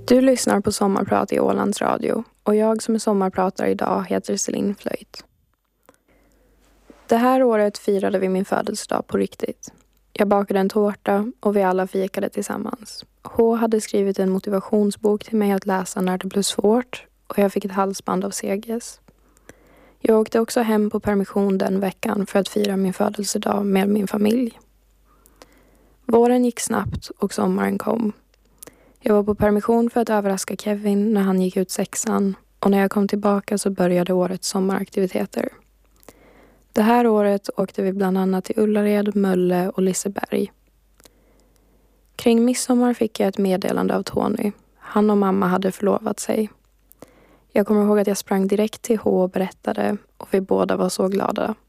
Du lyssnar på Sommarprat i Ålands Radio och jag som är sommarpratare idag heter Celine Flöjt. Det här året firade vi min födelsedag på riktigt. Jag bakade en tårta och vi alla fikade tillsammans. H hade skrivit en motivationsbok till mig att läsa när det blev svårt och jag fick ett halsband av Seges. Jag åkte också hem på permission den veckan för att fira min födelsedag med min familj. Våren gick snabbt och sommaren kom. Jag var på permission för att överraska Kevin när han gick ut 6:an och när jag kom tillbaka så började årets sommaraktiviteter. Det här året åkte vi bland annat till Ullared, Mölle och Liseberg. Kring midsommar fick jag ett meddelande av Tony. Han och mamma hade förlovat sig. Jag kommer ihåg att jag sprang direkt till H och berättade och vi båda var så glada.